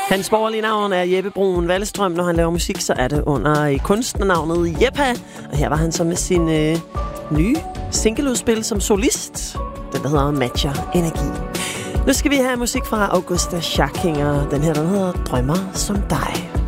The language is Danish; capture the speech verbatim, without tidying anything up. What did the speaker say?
Hans borgerlige navn er Jeppe Bruun Wallestrøm. Når han laver musik, så er det under kunstnernavnet Jeppa. Og her var han så med sin øh, nye singleudspil som solist. Den, der hedder Matcher Energi. Nu skal vi have musik fra Augusta Schackinger. Den her, den hedder Drømmer som dig.